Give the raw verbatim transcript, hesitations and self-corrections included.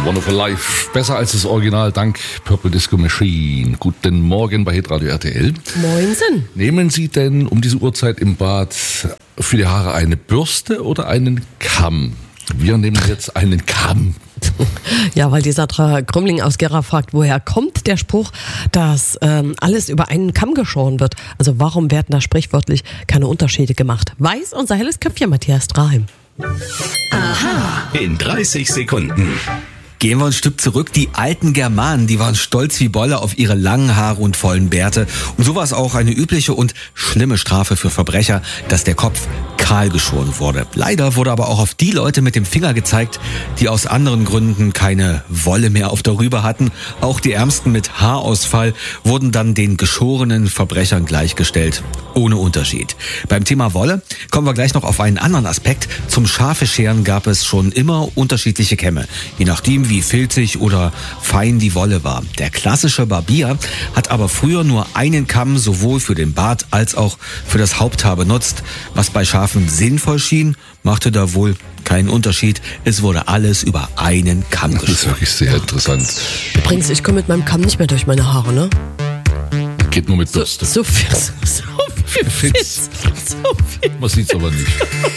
Wonderful Life. Besser als das Original, dank Purple Disco Machine. Guten Morgen bei Hitradio R T L. Moinsen. Nehmen Sie denn um diese Uhrzeit im Bad für die Haare eine Bürste oder einen Kamm? Wir nehmen jetzt einen Kamm. Ja, weil die Sandra Krümling aus Gera fragt, woher kommt der Spruch, dass ähm, alles über einen Kamm geschoren wird? Also warum werden da sprichwörtlich keine Unterschiede gemacht? Weiß unser helles Köpfchen Matthias Straheim. Aha. In dreißig Sekunden. Gehen wir ein Stück zurück. Die alten Germanen, die waren stolz wie Bolle auf ihre langen Haare und vollen Bärte. Und so war es auch eine übliche und schlimme Strafe für Verbrecher, dass der Kopf kahl geschoren wurde. Leider wurde aber auch auf die Leute mit dem Finger gezeigt, die aus anderen Gründen keine Wolle mehr auf der Rübe hatten. Auch die Ärmsten mit Haarausfall wurden dann den geschorenen Verbrechern gleichgestellt. Ohne Unterschied. Beim Thema Wolle kommen wir gleich noch auf einen anderen Aspekt. Zum Scharfescheren gab es schon immer unterschiedliche Kämme. Je nachdem, wie filzig oder fein die Wolle war. Der klassische Barbier hat aber früher nur einen Kamm sowohl für den Bart als auch für das Haupthaar benutzt. Was bei Schafen sinnvoll schien, machte da wohl keinen Unterschied. Es wurde alles über einen Kamm geschoren. Das ist wirklich sehr interessant. Übrigens, ich komme mit meinem Kamm nicht mehr durch meine Haare, ne? Geht nur mit Bürste. So viel, so viel Fitz. Fitz. So viel Man sieht's aber nicht.